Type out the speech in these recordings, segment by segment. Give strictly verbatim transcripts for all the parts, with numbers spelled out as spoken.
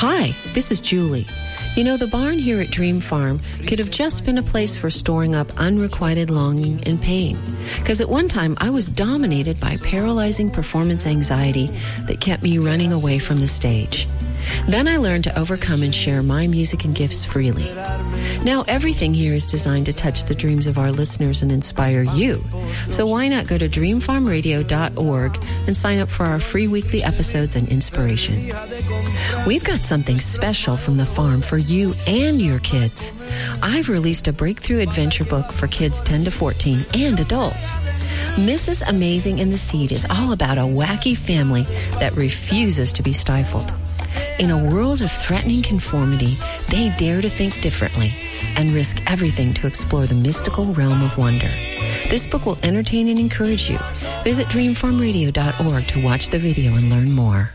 Hi, this is Julie. You know, the barn here at Dream Farm could have just been a place for storing up unrequited longing and pain. Because at one time, I was dominated by paralyzing performance anxiety that kept me running away from the stage. Then I learned to overcome and share my music and gifts freely. Now everything here is designed to touch the dreams of our listeners and inspire you. So why not go to dream farm radio dot org and sign up for our free weekly episodes and inspiration. We've got something special from the farm for you and your kids. I've released a breakthrough adventure book for kids ten to fourteen and adults. Missus Amazing and the Seed is all about a wacky family that refuses to be stifled. In a world of threatening conformity, they dare to think differently and risk everything to explore the mystical realm of wonder. This book will entertain and encourage you. Visit dream farm radio dot org to watch the video and learn more.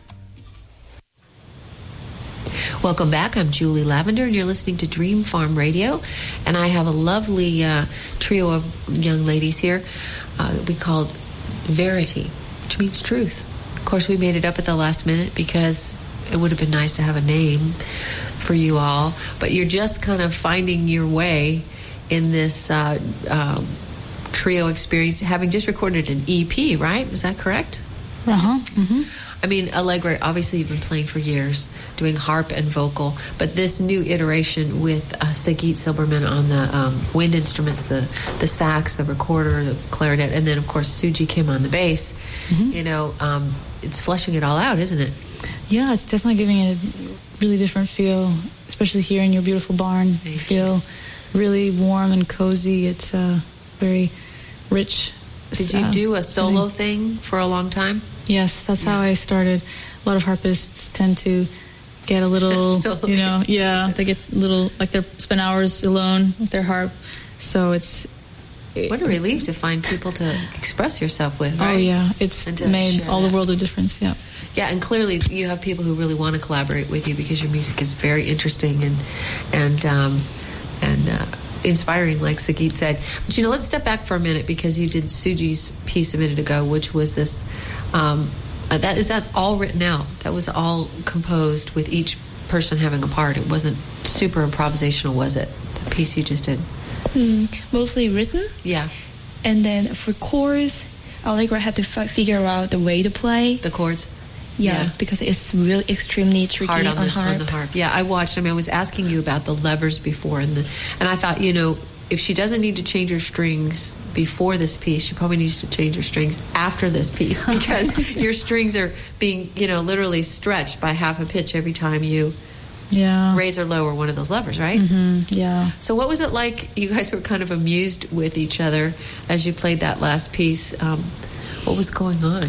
Welcome back. I'm Julie Lavender, and you're listening to Dream Farm Radio. And I have a lovely uh, trio of young ladies here uh, that we called Verity, which means truth. Of course, we made it up at the last minute because it would have been nice to have a name for you all, but you're just kind of finding your way in this uh, uh, trio experience, having just recorded an E P, right? Is that correct? Uh-huh. Mm-hmm. I mean, Allegra, obviously you've been playing for years, doing harp and vocal, but this new iteration with uh, Sagit Silberman on the um, wind instruments, the, the sax, the recorder, the clarinet, and then, of course, Suji Kim on the bass, mm-hmm. you know, um, it's fleshing it all out, isn't it? Yeah, it's definitely giving it a really different feel, especially here in your beautiful barn. Thank you feel you. Really warm and cozy. It's uh, very rich. Did you uh, do a solo thing for a long time? Yes, that's yeah. how I started. A lot of harpists tend to get a little, you know, things. yeah, they get a little, like they spend hours alone with their harp. So it's... What a relief to find people to express yourself with, right? Oh, yeah. It's made all that. the world of difference, yeah. Yeah, and clearly you have people who really want to collaborate with you because your music is very interesting and and um, and uh, inspiring, like Sagit said. But, you know, let's step back for a minute because you did Suji's piece a minute ago, which was this... Um, uh, that is that all written out? That was all composed with each person having a part. It wasn't super improvisational, was it? The piece you just did. Mm, mostly written. Yeah. And then for chorus, Allegra had to f- figure out the way to play the chords. Yeah, yeah. because it's really extremely tricky Hard on, on the, harp. on the harp. Yeah, I watched. I mean, I was asking you about the levers before, and the, and I thought, you know, if she doesn't need to change her strings before this piece, she probably needs to change her strings after this piece because your strings are being, you know, literally stretched by half a pitch every time you yeah. raise or lower one of those levers, right? Mm-hmm. Yeah. So what was it like? You guys were kind of amused with each other as you played that last piece. Um, what was going on?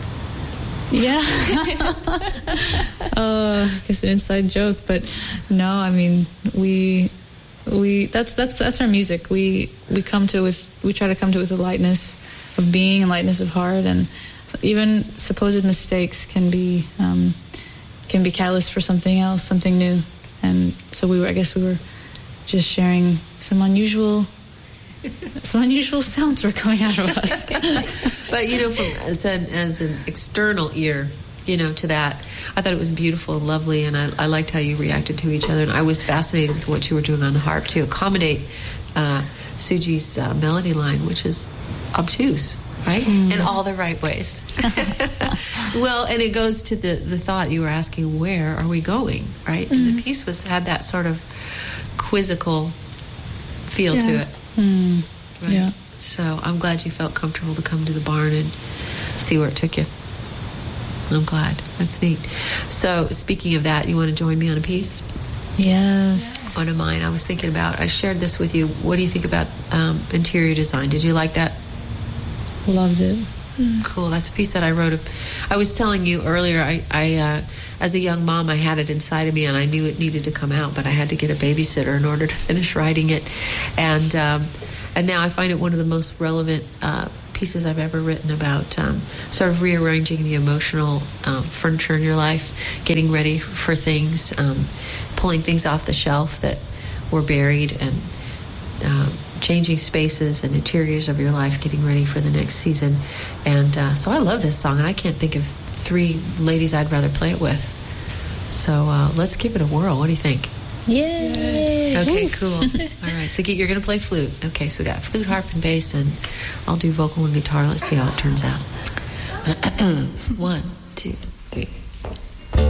Yeah. uh, I guess an inside joke, but no, I mean, we... We that's that's that's our music. We we come to it with we try to come to it with a lightness of being and lightness of heart, and even supposed mistakes can be um, can be catalyst for something else, something new. And so we were, I guess we were just sharing some unusual some unusual sounds were coming out of us. But you know, from as an as an external ear, you know, to that, I thought it was beautiful and lovely, and I, I liked how you reacted to each other, and I was fascinated with what you were doing on the harp to accommodate uh, Suji's uh, melody line, which is obtuse, right? Mm. In all the right ways. Well, and it goes to the, the thought you were asking, where are we going, right? Mm. And the piece was had that sort of quizzical feel yeah. to it. Mm. Right? Yeah. So I'm glad you felt comfortable to come to the barn and see where it took you. I'm glad. That's neat. So, speaking of that, you want to join me on a piece? Yes. One of mine I was thinking about. I shared this with you. What do you think about um, interior design? Did you like that? Loved it. Mm. Cool. That's a piece that I wrote. I was telling you earlier, I, I uh, as a young mom, I had it inside of me, and I knew it needed to come out, but I had to get a babysitter in order to finish writing it. And, um, and now I find it one of the most relevant uh pieces I've ever written about um, sort of rearranging the emotional um, furniture in your life, getting ready for things, um, pulling things off the shelf that were buried, and um, changing spaces and interiors of your life, getting ready for the next season. And uh, so I love this song, and I can't think of three ladies I'd rather play it with. So uh, let's give it a whirl. What do you think? Yay! Okay, cool. All right, so you're going to play flute. Okay, so we got flute, harp, and bass, and I'll do vocal and guitar. Let's see how it turns out. One, two, three.